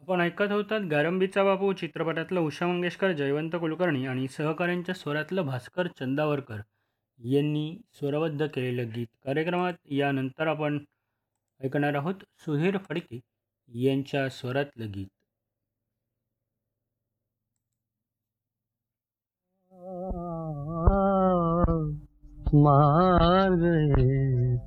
आपण ऐकत होतात गारंबीचा बापू चित्रपटातलं उषा मंगेशकर, जयवंत कुलकर्णी आणि सहकाऱ्यांच्या स्वरातलं भास्कर चंदावरकर यांनी स्वरबद्ध केलेलं गीत. कार्यक्रमात यानंतर आपण ऐकणार आहोत सुधीर फडके यांच्या स्वरातलं गीत. मार गए